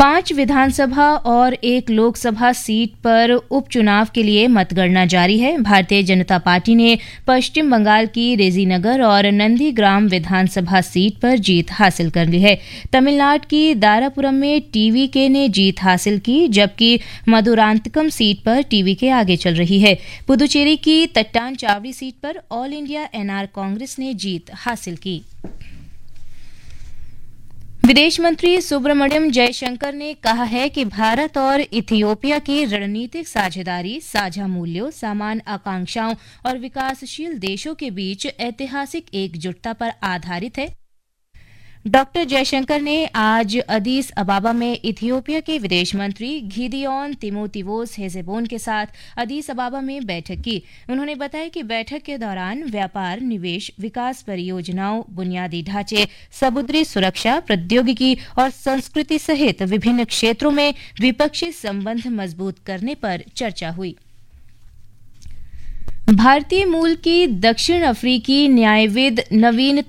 5 विधानसभा और 1 लोकसभा सीट पर उपचुनाव के लिए मतगणना जारी है। भारतीय जनता पार्टी ने पश्चिम बंगाल की रेजीनगर और नंदीग्राम विधानसभा सीट पर जीत हासिल कर ली है। तमिलनाडु की दारापुरम में टीवीके ने जीत हासिल की, जबकि मदुरांतकम सीट पर टीवीके आगे चल रही है। पुदुचेरी की तट्टान चावड़ी सीट पर ऑल इंडिया एनआर कांग्रेस ने जीत हासिल की। विदेश मंत्री सुब्रमण्यम जयशंकर ने कहा है कि भारत और इथियोपिया की रणनीतिक साझेदारी साझा मूल्यों, समान आकांक्षाओं और विकासशील देशों के बीच ऐतिहासिक एकजुटता पर आधारित है। डॉक्टर जयशंकर ने आज अदीस अबाबा में इथियोपिया के विदेश मंत्री गिदियोन तिमोथिवोस हेजेबोन के साथ अदीस अबाबा में बैठक की। उन्होंने बताया कि बैठक के दौरान व्यापार, निवेश, विकास परियोजनाओं, बुनियादी ढांचे, समुद्री सुरक्षा, प्रौद्योगिकी और संस्कृति सहित विभिन्न क्षेत्रों में द्विपक्षीय संबंध मजबूत करने पर चर्चा हुई। भारतीय मूल की दक्षिण अफ्रीकी न्यायविद नवीन